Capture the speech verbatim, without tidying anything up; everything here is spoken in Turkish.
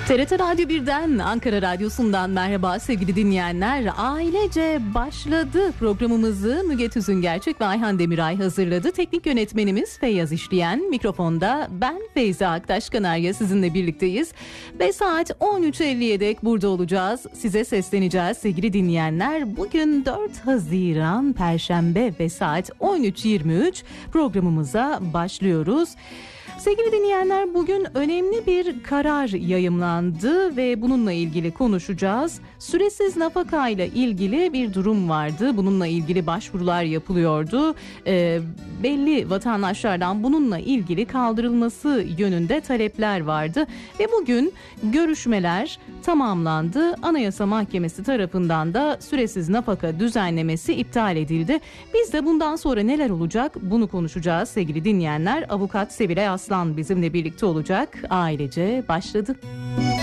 T R T Radyo birden, Ankara Radyosu'ndan merhaba sevgili dinleyenler. Ailece başladı programımızı Müge Tüzüngerçek ve Ayhan Demiray hazırladı. Teknik yönetmenimiz Feyyaz İşleyen, mikrofonda ben Feyza Aktaş Kanarya sizinle birlikteyiz. Ve saat on üç elliye dek burada olacağız. Size sesleneceğiz sevgili dinleyenler. Bugün dört Haziran Perşembe ve saat on üç yirmi üç programımıza başlıyoruz. Sevgili dinleyenler, bugün önemli bir karar yayımlandı ve bununla ilgili konuşacağız. Süresiz nafaka ile ilgili bir durum vardı. Bununla ilgili başvurular yapılıyordu. E, belli vatandaşlardan bununla ilgili kaldırılması yönünde talepler vardı. Ve bugün görüşmeler tamamlandı. Anayasa Mahkemesi tarafından da süresiz nafaka düzenlemesi iptal edildi. Biz de bundan sonra neler olacak bunu konuşacağız sevgili dinleyenler. Avukat Sevilay Aslan bizimle birlikte olacak. Ailece başladı.